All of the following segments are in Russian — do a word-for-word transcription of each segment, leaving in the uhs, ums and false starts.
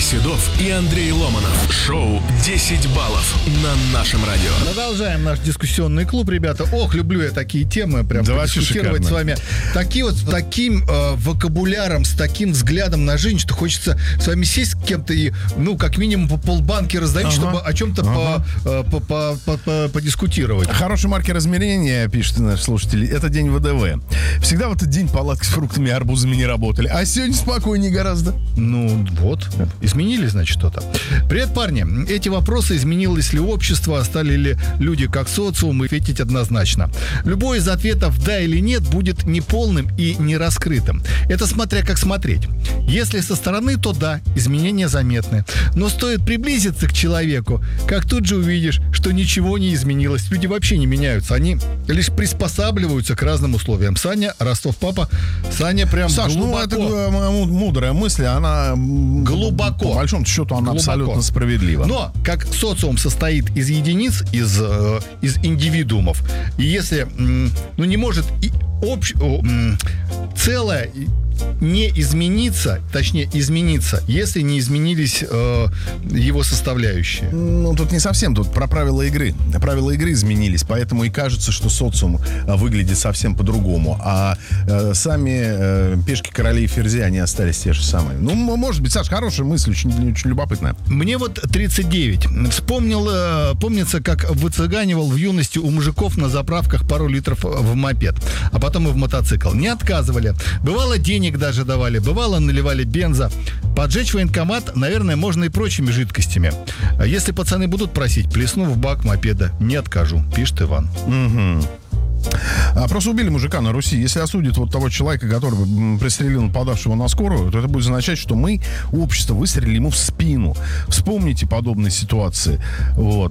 Седов и Андрей Ломанов. Шоу «десять баллов» на нашем радио. Продолжаем наш дискуссионный клуб, ребята. Ох, люблю я такие темы, прям да подискутировать с вами. Такие вот, с таким э, вокабуляром, с таким взглядом на жизнь, что хочется с вами сесть с кем-то и, ну, как минимум, по полбанки раздавить, ага. чтобы о чем-то ага. по, по, по, по, по, подискутировать. Хорошей марки размерения, пишет наш слушатель, это день ВДВ. Всегда в этот день палатки с фруктами и арбузами не работали, а сегодня спокойнее гораздо. Ну, вот, изменили, значит, что-то. Привет, парни. Эти вопросы: изменилось ли общество, стали ли люди как социум, и ответить однозначно. Любой из ответов «да» или «нет» будет неполным и нераскрытым. Это смотря как смотреть. Если со стороны, то да, изменения заметны. Но стоит приблизиться к человеку, как тут же увидишь, что ничего не изменилось. Люди вообще не меняются. Они лишь приспосабливаются к разным условиям. Саня, Ростов-папа. Саня прям Саш, глубоко. ну это мудрая мысль, она глубоко. По большому счету она глубоко. Абсолютно справедлива. Но как социум состоит из единиц, из, э, из индивидуумов, и если, ну, не может и общ, о, целое не измениться, точнее измениться, если не изменились э, его составляющие. Ну, тут не совсем, тут про правила игры. Правила игры изменились, поэтому и кажется, что социум выглядит совсем по-другому. А э, сами э, пешки, короли и ферзи, они остались те же самые. Ну, может быть, Саш, хорошая мысль, очень, очень любопытная. Мне вот тридцать девять. Вспомнил, э, помнится, как выцыганивал в юности у мужиков на заправках пару литров в мопед, а потом и в мотоцикл. Не отказывали. Бывало, денег даже давали, бывало, наливали бенза. Поджечь военкомат, наверное, можно и прочими жидкостями. А если пацаны будут просить, плесну в бак мопеда, не откажу, пишет Иван. Угу. А просто убили мужика на Руси. Если осудят вот того человека, который пристрелил нападавшего на скорую, то это будет означать, что мы, общество, выстрелили ему в спину. Вспомните подобные ситуации. Вот.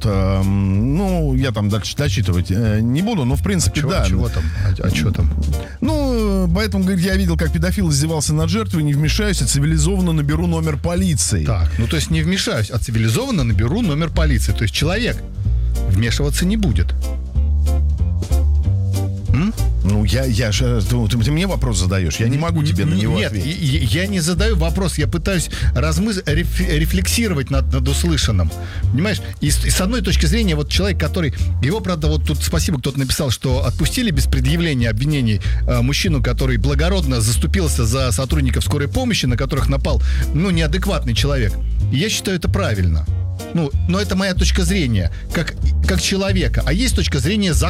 Ну, я там дальше дочитывать не буду, но в принципе, а чего, да. Чего там? А, а что там? Ну, поэтому, говорит, я видел, как педофил издевался над жертвой, не вмешаюсь, а цивилизованно наберу номер полиции. Так, ну то есть не вмешаюсь, а цивилизованно наберу номер полиции. То есть человек вмешиваться не будет. М? Ну, я, я же, ты, ты мне вопрос задаешь, я не могу тебе на него Нет, ответить. Нет, я, я не задаю вопрос, я пытаюсь размыс... реф... рефлексировать над, над услышанным. Понимаешь? И с, и с одной точки зрения, вот человек, который... Его, правда, вот тут спасибо, кто-то написал, что отпустили без предъявления обвинений э, мужчину, который благородно заступился за сотрудников скорой помощи, на которых напал, ну, неадекватный человек. И я считаю, это правильно. Ну, но это моя точка зрения, как, как человека. А есть точка зрения закона.